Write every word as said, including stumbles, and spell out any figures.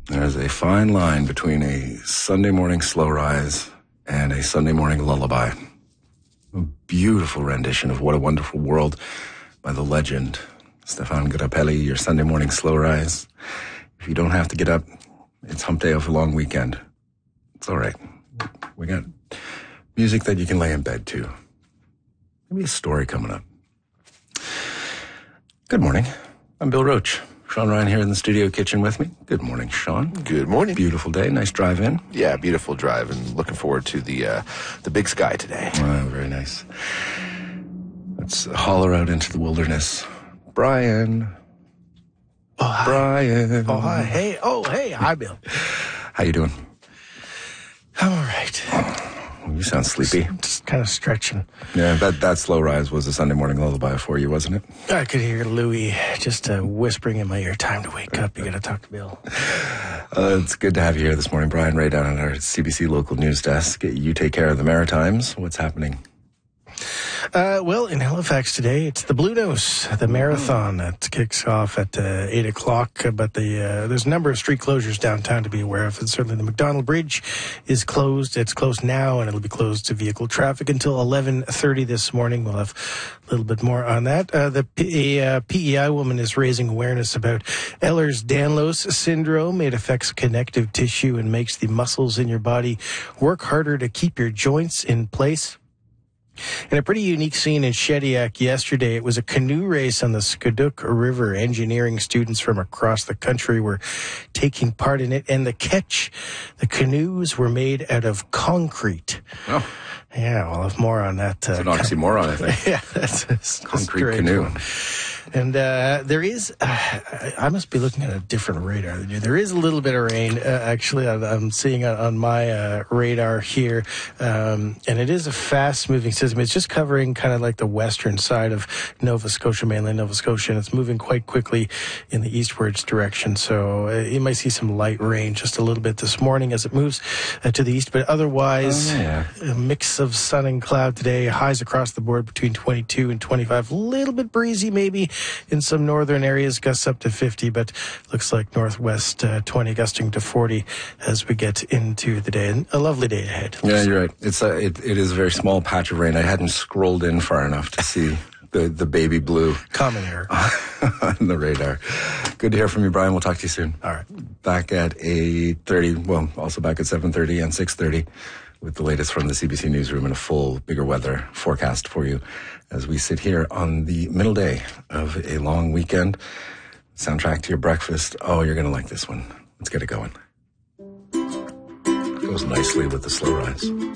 There's a fine line between a Sunday morning slow rise and a Sunday morning lullaby. A beautiful rendition of What a Wonderful World by the legend Stéphane Grappelli, your Sunday morning slow rise. If you don't have to get up, it's hump day of a long weekend. It's all right. We got music that you can lay in bed to. Maybe a story coming up. Good morning. I'm Bill Roach. Sean Ryan here in the studio kitchen with me. Good morning, Sean. Good morning. Beautiful day. Nice drive in. Yeah, beautiful drive, and looking forward to the uh, the big sky today. Oh, very nice. Let's holler out into the wilderness. Brian. Oh, hi. Brian. Oh, hi. Hey. Oh, hey. Hi, Bill. How you doing? I'm all right. Oh, you sound sleepy. Just, just kind of stretching. Yeah, that, that slow rise was a Sunday morning lullaby for you, wasn't it? I could hear Louie just uh, whispering in my ear, time to wake up. You got to talk to Bill. Uh, it's good to have you here this morning, Brian, right down at our C B C local news desk. You take care of the Maritimes. What's happening? Uh, well, in Halifax today, it's the Blue Nose, the marathon that kicks off at uh, eight o'clock. But the uh, there's a number of street closures downtown to be aware of. And certainly the McDonald Bridge is closed. It's closed now, and it'll be closed to vehicle traffic until eleven thirty this morning. We'll have a little bit more on that. Uh, the P- uh, P E I woman is raising awareness about Ehlers-Danlos syndrome. It affects connective tissue and makes the muscles in your body work harder to keep your joints in place. And a pretty unique scene in Shediac yesterday. It was a canoe race on the Squiduk River. Engineering students from across the country were taking part in it. And the catch, the canoes were made out of concrete. Oh. Yeah, we'll have more on that. Uh, it's an oxymoron, I think. Yeah, that's a concrete canoe. One. And uh, there is, uh, I must be looking at a different radar than you. There is a little bit of rain, uh, actually, I'm seeing on, on my uh, radar here. Um, and it is a fast-moving system. It's just covering kind of like the western side of Nova Scotia, mainland Nova Scotia, and it's moving quite quickly in the eastwards direction. So uh, you might see some light rain just a little bit this morning as it moves uh, to the east. But otherwise, oh, yeah. a mix of sun and cloud today. Highs across the board between twenty-two and twenty-five. A little bit breezy, maybe. In some northern areas, gusts up to fifty, but looks like northwest uh, twenty, gusting to forty as we get into the day. And a lovely day ahead. Yeah, you're right. It's a, it, it is a very small patch of rain. I hadn't scrolled in far enough to see the, the baby blue. Common error. On the radar. Good to hear from you, Brian. We'll talk to you soon. All right. Back at eight thirty, well, also back at seven thirty and six thirty with the latest from the C B C newsroom and a full bigger weather forecast for you as we sit here on the middle day of a long weekend. Soundtrack to your breakfast. Oh, you're going to like this one. Let's get it going. Goes nicely with the slow rise.